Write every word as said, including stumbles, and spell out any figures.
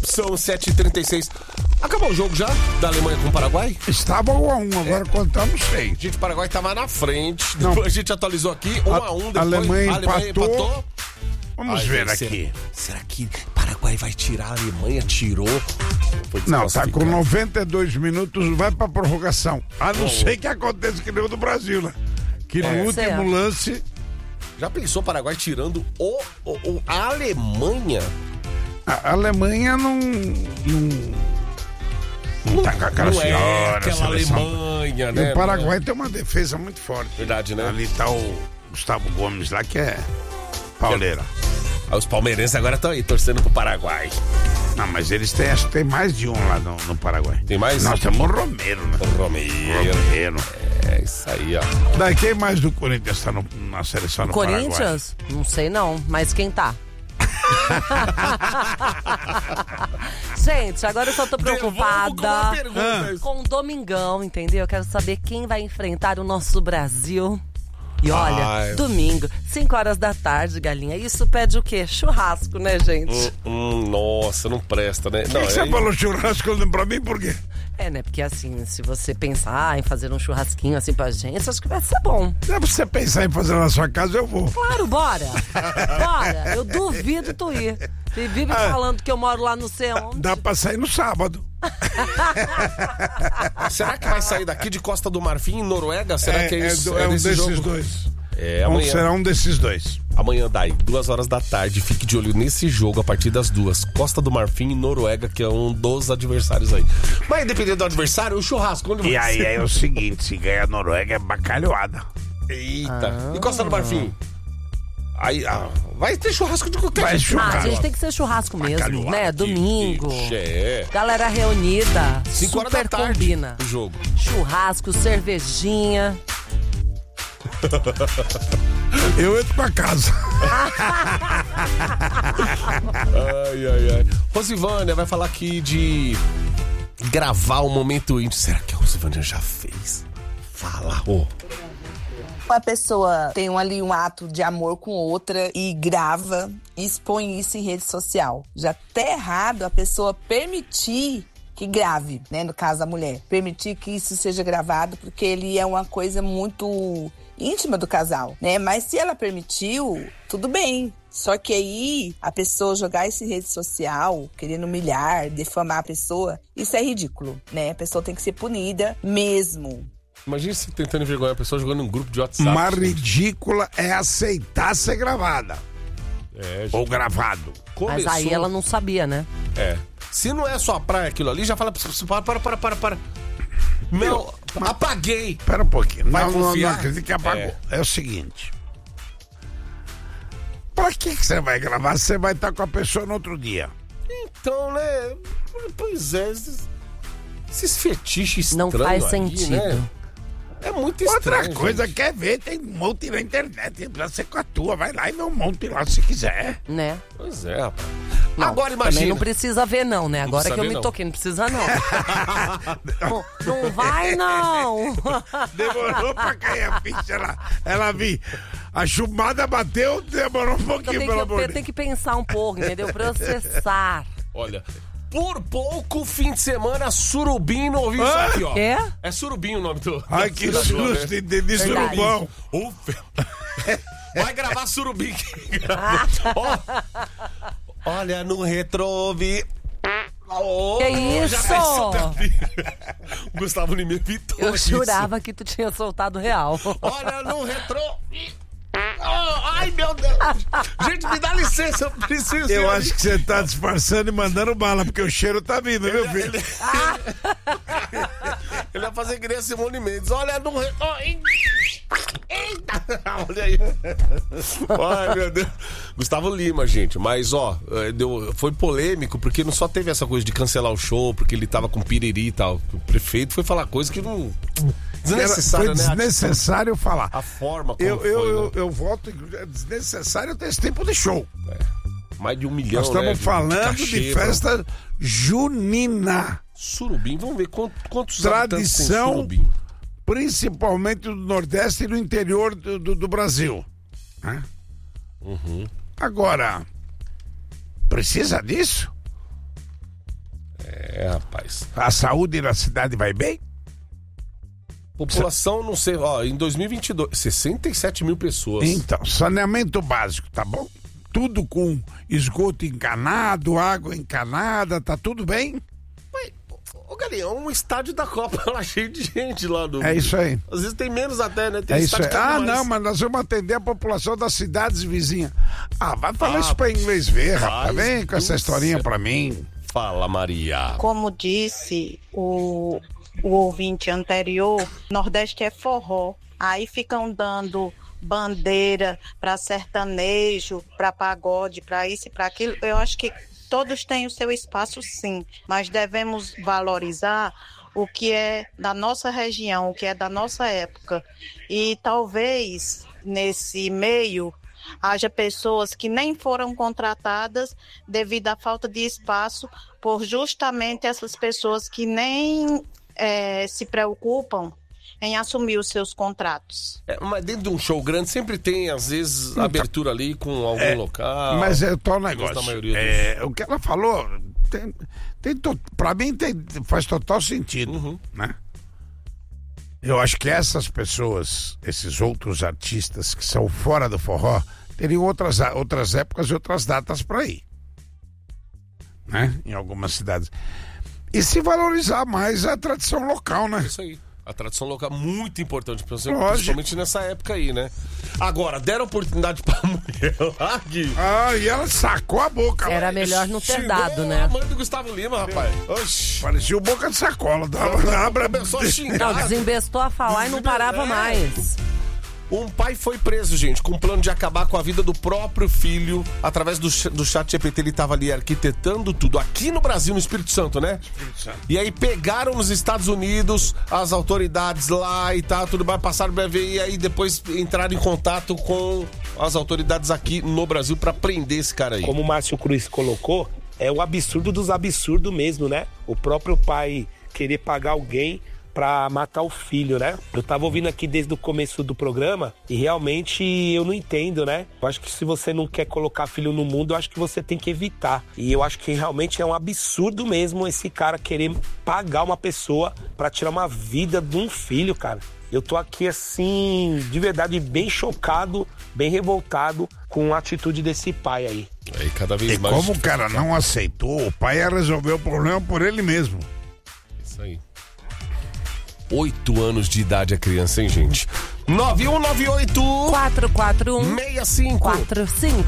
São sete e trinta e seis. Acabou o jogo já da Alemanha com o Paraguai? Estava um a um, agora É. contamos seis. Gente, o Paraguai estava na frente. Não. Depois a gente atualizou aqui, um a um. Depois A Alemanha a Alemanha empatou. empatou. Vamos Ai, ver será- aqui. Será que o Paraguai vai tirar a Alemanha? Tirou. Foi Não, tá com desclassificado. noventa e dois minutos, vai pra prorrogação. A não ser que aconteça que nem o do Brasil, né? Que no É. último Certo. lance. Já pensou o Paraguai tirando o, o- o- a Alemanha? A Alemanha não. Não, não tá com aquela Não é senhora. aquela seleção. Alemanha, E né? o Paraguai tem uma defesa muito forte. Verdade, né? Ali tá o Gustavo Gomes lá, que é pauleira. Aí os palmeirenses agora estão aí torcendo pro Paraguai. Não, mas eles têm, acho que tem mais de um lá no, no Paraguai. Tem mais? Nós temos o Romero, né? O Romero. Romero. É isso aí, ó. Daí quem mais do Corinthians tá no- na seleção no Paraguai? Corinthians? Não sei não, mas quem tá? Gente, agora eu só tô Devolvo com uma preocupada pergunta. com o Domingão, entendeu? Eu quero saber quem vai enfrentar o nosso Brasil. E olha, Ai. domingo, cinco horas da tarde, galinha. Isso pede o quê? Churrasco, né, gente? Hum, hum, nossa, não presta, né? Por Não, que você é- falou churrasco pra mim, por quê? É, né? Porque assim, se você pensar em fazer um churrasquinho assim pra gente, acho que vai ser bom. Se você pensar em fazer na sua casa, eu vou. Claro, bora! Bora! Eu duvido tu ir. Você vive falando que eu moro lá no sei onde. Dá pra sair no sábado. Será que vai sair daqui de Costa do Marfim, em Noruega? Será que é isso? do- é um desse desses jogo? dois. É, Ou amanhã. será um desses dois. Amanhã, Dai, duas horas da tarde. Fique de olho nesse jogo a partir das duas. Costa do Marfim e Noruega, que é um dos adversários aí. Mas dependendo do adversário, o churrasco, onde vai E aí ser? é o seguinte, se ganhar a Noruega é bacalhoada. Eita. E Costa do Marfim? Aí, ah, vai ter churrasco de qualquer Vai jeito. Ah, churrasco. gente, tem que ser churrasco mesmo, Bacalhoada. né? Domingo. Ixi, é. Galera reunida. Cinco horas super da tarde. combina. O jogo. Churrasco, cervejinha. Eu entro pra casa. Ai, ai, ai. Rosivânia vai falar aqui de gravar um momento íntimo. Será que a Rosivânia já fez? Fala, ô. Uma pessoa tem um, ali um ato de amor com outra e grava e expõe isso em rede social. Já tá errado a pessoa permitir que grave, né? No caso da mulher. Permitir que isso seja gravado, porque ele é uma coisa muito íntima do casal, né? Mas se ela permitiu, tudo bem. Só que aí, a pessoa jogar isso em rede social, querendo humilhar, difamar a pessoa, isso é ridículo, né? A pessoa tem que ser punida mesmo. Imagina você tentando envergonhar a pessoa jogando em um grupo de WhatsApp. Uma gente. ridícula é aceitar ser gravada. É, gente. Ou gravado. Mas Começou- aí ela não sabia, né? É. Se não é sua praia aquilo ali, já fala pra você, para, para, para, para, para. Não, apaguei. Espera um pouquinho. Vai não, não, confiar? não acredito que apagou. É. É. o seguinte. Pra que que você vai gravar? Você vai estar com a pessoa no outro dia. Então, né? Pois é. Esses, esses fetiches Não estranhos faz aí, sentido. né? É muito estranho. Outra coisa, gente. quer ver? Tem um monte na internet. Não precisa ser com a tua. Vai lá e vê um monte lá se quiser. Né? Pois é, rapaz. Não, Agora Também imagina. não precisa ver, não, né? Agora precisa que eu ver, me não. toquei, não precisa, não. não, não vai, não. Demorou pra cair a ficha lá. Ela vi. A chumada bateu, demorou um Eu pouquinho, tenho, pelo que, amor eu de tenho que pensar um pouco, entendeu? Processar. Olha, por pouco, fim de semana, Surubim não ouviu isso Hã? aqui, ó. É? É Surubim o nome do... Ai, que da cidade, susto, né? entendi Verdade. surubão. Ô, fe- Vai gravar Surubim. Ó, olha no retrovi. Oh, Que isso? já vai soltar- Gustavo Lima evitou Eu isso. jurava que tu tinha soltado real. Olha no retro. Oh, ai, meu Deus. Gente, me dá licença, eu preciso. Eu ir acho que você tá disfarçando e mandando bala, porque o cheiro tá vindo, viu, filho? Ele... Ele vai fazer que nem a Simone Mendes. Olha no retro. Eita! Olha aí. Ai, meu Deus. Gustavo Lima, gente. Mas, ó, eh, deu, foi polêmico porque não só teve essa coisa de cancelar o show, porque ele tava com piriri e tal. O prefeito foi falar coisa que não... Desnecessário, Era- né? Foi desnecessário falar. A forma como Eu, foi, eu, né? eu, eu voto, é desnecessário ter esse tempo de show. Mais de um milhão, Nós né, estamos falando de, cachê, pra- festa junina. Surubim, vamos ver quantos, quantos habitantes tem Tradição, Surubim. principalmente do Nordeste e do interior do, do, do Brasil. Né? Uhum. Agora, precisa disso? reais. A saúde na cidade vai bem? População, não sei, ó, em dois mil e vinte e dois, sessenta e sete mil pessoas. Então, saneamento básico, tá bom? Tudo com esgoto encanado, água encanada, tá tudo bem? Mas, ô Galinha, um estádio da Copa lá cheio de gente lá do... É isso aí. Às vezes tem menos até, né? Tem É isso aí. estádio que tem Ah, mais. não, mas nós vamos atender a população das cidades vizinhas. Ah, vai falar Ah, isso pra inglês ver, rapaz. faz Vem com essa do historinha céu. pra mim. Fala, Maria. Como disse o, o ouvinte anterior, Nordeste é forró. Aí ficam dando bandeira para sertanejo, para pagode, para isso e para aquilo. Eu acho que todos têm o seu espaço, sim, mas devemos valorizar o que é da nossa região, o que é da nossa época. E talvez nesse meio haja pessoas que nem foram contratadas devido à falta de espaço, por justamente essas pessoas que nem é, se preocupam em assumir os seus contratos. É, mas dentro de um show grande sempre tem, às vezes, Então, abertura ali com algum é, local. Mas é tal Gosto da negócio. maioria É, o que ela falou, tem, tem to, pra mim tem, faz total sentido, Uhum. né? Eu acho que essas pessoas, esses outros artistas que são fora do forró, teriam outras, outras épocas e outras datas para ir, né? Em algumas cidades. E se valorizar mais a tradição local, né? Isso aí. A tradição local é muito importante, Lógico. principalmente nessa época aí, né? Agora, deram oportunidade pra mulher lá, Gui. Ah, e ela sacou a boca. Era lá. melhor não ter Xingou dado, a né? mãe do Gustavo Lima, rapaz. Oxi. Parecia o boca de sacola. Dava, abra, Começou a xingar. Não, desembestou a falar e não parava É. mais. Um pai foi preso, gente, com o plano de acabar com a vida do próprio filho. Através do, ch- do chat G P T, ele tava ali arquitetando tudo. Aqui no Brasil, no Espírito Santo, né? E aí pegaram nos Estados Unidos as autoridades lá e tal, tudo mais, passaram o B V I e aí depois entraram em contato com as autoridades aqui no Brasil pra prender esse cara aí. Como o Márcio Cruz colocou, é o absurdo dos absurdos mesmo, né? O próprio pai querer pagar alguém pra matar o filho, né? Eu tava ouvindo aqui desde o começo do programa e realmente eu não entendo, né? Eu acho que se você não quer colocar filho no mundo, eu acho que você tem que evitar. E eu acho que realmente é um absurdo mesmo esse cara querer pagar uma pessoa pra tirar uma vida de um filho, cara. Eu tô aqui, assim, de verdade, bem chocado, bem revoltado com a atitude desse pai aí. Aí cada vez E mais. como o cara não aceitou, o pai ia resolver o problema por ele mesmo. Isso aí. Oito anos de idade a criança, hein, gente? nove um nove oito quatro quatro um seis cinco quatro cinco